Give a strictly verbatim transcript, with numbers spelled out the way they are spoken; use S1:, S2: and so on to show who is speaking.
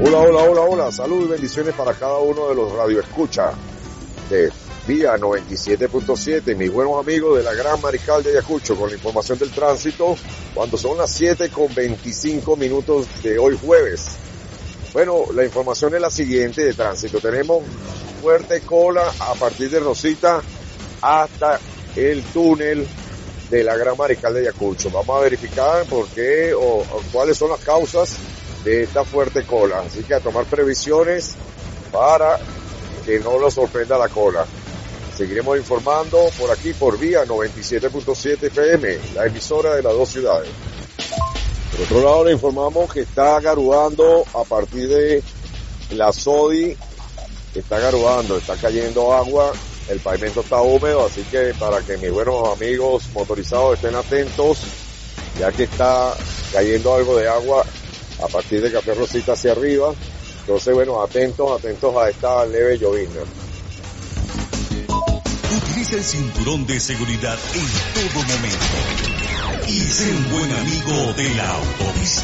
S1: Hola, hola, hola, hola. Salud y bendiciones para cada uno de los radioescuchas de Vía noventa y siete punto siete, mis buenos amigos de la Gran Mariscal de Ayacucho, con la información del tránsito, cuando son las siete con veinticinco minutos de hoy jueves. Bueno, la información es la siguiente de tránsito. Tenemos fuerte cola a partir de Rosita hasta el túnel de la Gran Mariscal de Ayacucho. Vamos a verificar por qué o, o cuáles son las causas de esta fuerte cola. Así que a tomar previsiones para que no lo sorprenda la cola. Seguiremos informando por aquí por Vía noventa y siete punto siete F M, la emisora de las dos ciudades. Por otro lado, le informamos que está garuando a partir de la Sodi, está garuando, está cayendo agua, el pavimento está húmedo, así que para que mis buenos amigos motorizados estén atentos, ya que está cayendo algo de agua a partir de Café Rosita hacia arriba. Entonces, bueno, atentos, atentos a esta leve llovizna.
S2: Utiliza el cinturón de seguridad en todo momento y sé un buen amigo de la autopista.